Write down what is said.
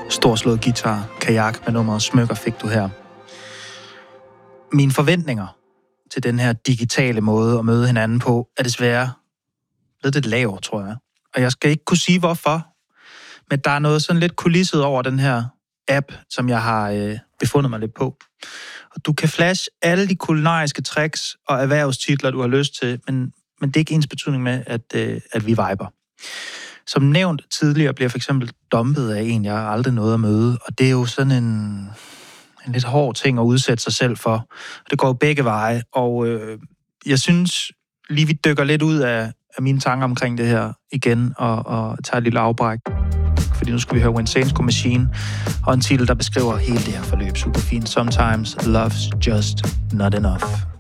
storslået guitar, kajak med nummeret Smykker fik du her. Mine forventninger til den her digitale måde at møde hinanden på, er desværre blevet lidt lavere, tror jeg. Og jeg skal ikke kunne sige, hvorfor, men der er noget sådan lidt kulisset over den her app, som jeg har befundet mig lidt på. Og du kan flash alle de kulinariske tricks og erhvervstitler, du har lyst til, men det er ikke ens betydning med, at vi viber. Som nævnt tidligere bliver for eksempel dumpet af en, jeg aldrig nåede at møde, og det er jo sådan en lidt hård ting at udsætte sig selv for. Og det går jo begge veje, og jeg synes lige, vi dykker lidt ud af mine tanker omkring det her igen, og tager et lille afbræk. Fordi nu skal vi høre When Saints Go Machine, og en titel, der beskriver hele det her forløb super fint. Sometimes love's just not enough.